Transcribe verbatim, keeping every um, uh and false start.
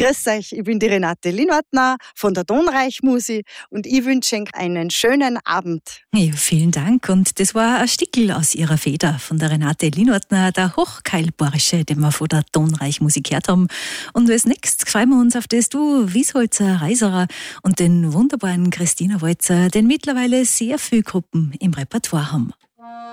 Grüß euch, ich bin die Renate Linwartner von der Tonreichmusik und ich wünsche euch einen schönen Abend. Ja, vielen Dank. Und das war ein Stickel aus ihrer Feder von der Renate Linwartner, der Hochkeilborische, den wir von der Tonreichmusik gehört haben. Und als nächstes freuen wir uns auf das Du Wiesholzer Reiserer und den wunderbaren Christina Walzer, den mittlerweile sehr viele Gruppen im Repertoire haben.